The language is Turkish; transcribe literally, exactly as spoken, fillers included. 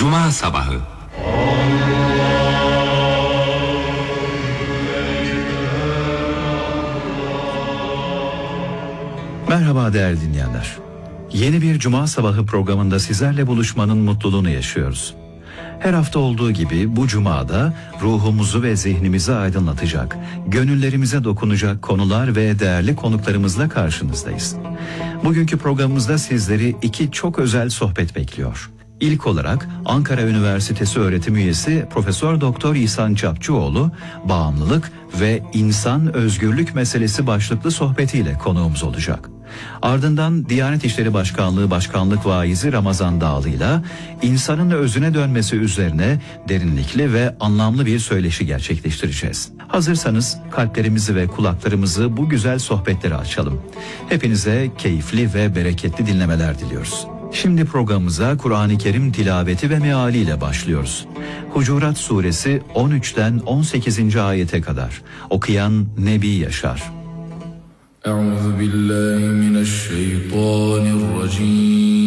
Cuma sabahı. Merhaba değerli dinleyenler. Yeni bir Cuma sabahı programında sizlerle buluşmanın mutluluğunu yaşıyoruz. Her hafta olduğu gibi bu Cuma'da ruhumuzu ve zihnimizi aydınlatacak, gönüllerimize dokunacak konular ve değerli konuklarımızla karşınızdayız. Bugünkü programımızda sizleri iki çok özel sohbet bekliyor. İlk olarak Ankara Üniversitesi öğretim üyesi Profesör Doktor İhsan Çapçıoğlu, bağımlılık ve insan özgürlük meselesi başlıklı sohbetiyle konuğumuz olacak. Ardından Diyanet İşleri Başkanlığı Başkanlık Vaizi Ramazan Dağlı'yla insanın özüne dönmesi üzerine derinlikli ve anlamlı bir söyleşi gerçekleştireceğiz. Hazırsanız kalplerimizi ve kulaklarımızı bu güzel sohbetlere açalım. Hepinize keyifli ve bereketli dinlemeler diliyoruz. Şimdi programımıza Kur'an-ı Kerim tilaveti ve mealiyle başlıyoruz. Hucurat Suresi on üçten on sekizinci ayete kadar. Okuyan Nebi Yaşar. Euzu billahi mineşşeytanirracim.